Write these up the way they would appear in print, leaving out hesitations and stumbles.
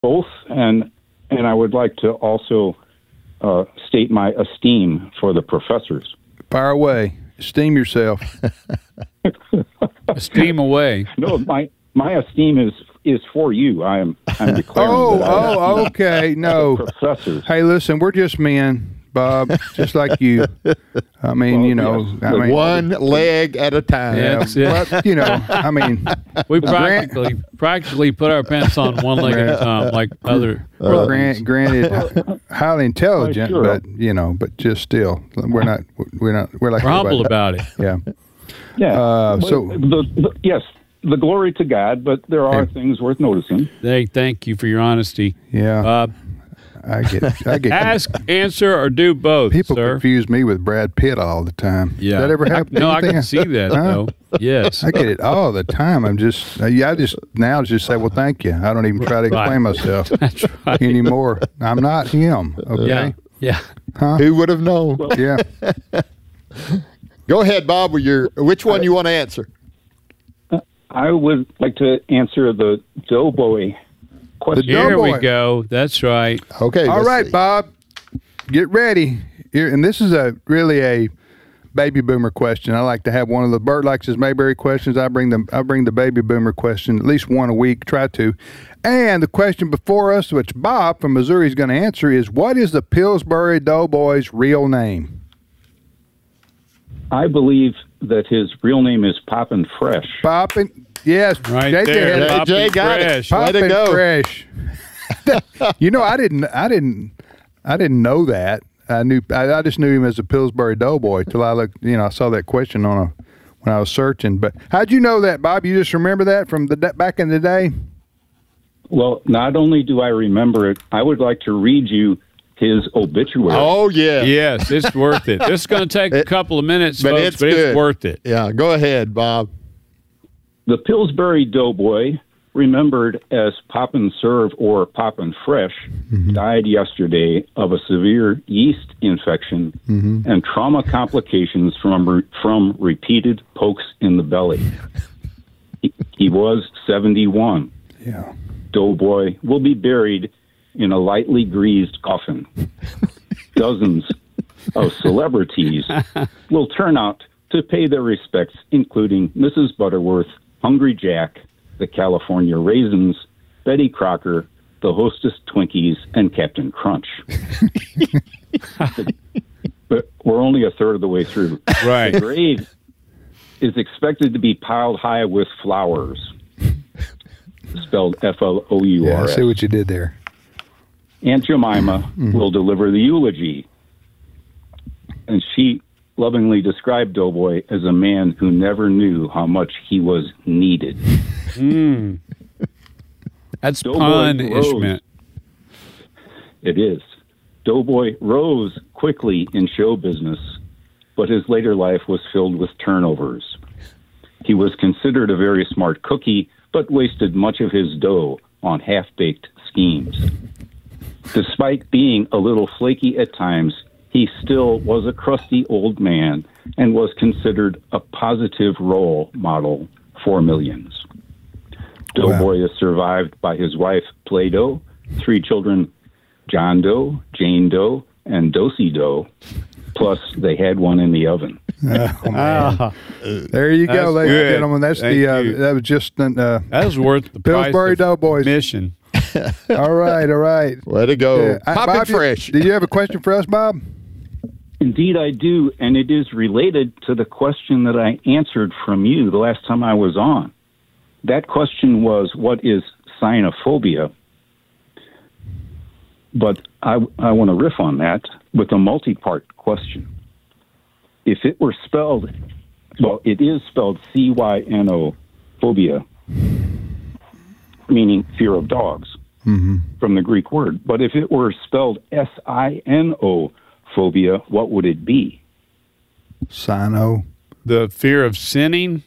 both, and I would like to also state my esteem for the professors. Fire away. Esteem yourself. Esteem away. No, my esteem is for you. I'm declaring. Okay. No, professors. Hey, listen, we're just men, Bob, just like you. I mean, Yes. One leg at a time. Yeah. But, We practically put our pants on one leg at a time, like other. granted, highly intelligent, Sure. but just still, we're like We're humble about it. Yeah. Yeah. So yes, the glory to God, but there are things worth noticing. Hey, thank you for your honesty. yeah, I get it. Ask, answer, or do both, People sir. confuse me with Brad Pitt all the time. Yeah. Does that ever happen? No, I Anything? can see that, though. Yes. I get it all the time. I just now just say, well, thank you. I don't even try to explain myself That's right. anymore. I'm not him. Okay. Yeah. Who would have known? Yeah. Go ahead, Bob. Which one you want to answer? I would like to answer the doughboy question. The Here Doughboy. we go. That's right. Okay. All let's right, see. Bob. Get ready. Here, and this is really a baby boomer question. I like to have one of the Bert likes his Mayberry questions. I bring the baby boomer question at least one a week. Try to. And the question before us, which Bob from Missouri is going to answer, is what is the Pillsbury Doughboy's real name? I believe that his real name is Poppin' Fresh. Poppin', yes, Right JJ there. had it. Poppin' Jay got it. Fresh. Way to Poppin' go. Fresh. I didn't know that. I just knew him as a Pillsbury Doughboy till I looked. I saw that question when I was searching. But how'd you know that, Bob? You just remember that from back in the day? Well, not only do I remember it, I would like to read you his obituary. Oh, yeah. Yes, it's worth it. This is going to take a couple of minutes, but folks, it's but good. it's worth it. Yeah. Go ahead, Bob. The Pillsbury Doughboy, remembered as Poppin' Serve or Poppin' Fresh, died yesterday of a severe yeast infection and trauma complications from repeated pokes in the belly. He was 71. Yeah. Doughboy will be buried in a lightly greased coffin. Dozens of celebrities will turn out to pay their respects, including Mrs. Butterworth, Hungry Jack, the California Raisins, Betty Crocker, the Hostess Twinkies, and Captain Crunch. But we're only a third of the way through. Right. The grave is expected to be piled high with flowers, spelled Flours. Yeah, I see what you did there. Aunt Jemima will deliver the eulogy. And she lovingly described Doughboy as a man who never knew how much he was needed. That's Doughboy punishment. It is. Doughboy rose quickly in show business, but his later life was filled with turnovers. He was considered a very smart cookie, but wasted much of his dough on half-baked schemes. Despite being a little flaky at times, he still was a crusty old man and was considered a positive role model for millions. Doughboy is survived by his wife, Play-Doh, 3 children, John Doe, Jane Doe, and Dosey Doe, plus they had one in the oven. Oh, man. There you go, That's ladies good. and gentlemen. That's Thank you. that was just That was worth the Pillsbury price of Doughboys. admission. All right. Way to go. Yeah. Poppin' Bob, Fresh. Did you have a question for us, Bob? Indeed, I do, and it is related to the question that I answered from you the last time I was on. That question was, what is cynophobia? But I want to riff on that with a multi-part question. If it were spelled, well, it is spelled C-Y-N-O, phobia, meaning fear of dogs, from the Greek word. But if it were spelled S-I-N-O, phobia, what would it be? Sino. The fear of sinning.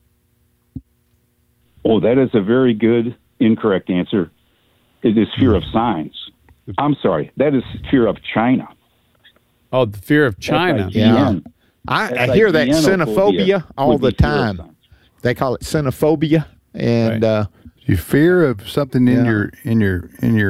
Oh, that is a very good, incorrect answer. It is fear of signs. I'm sorry, that is fear of China. Oh, the fear of China. S-I-G-N. I hear that S-I-G-N-O-phobia xenophobia all would the be fear of time. signs. They call it xenophobia. And You fear of something in Yeah. your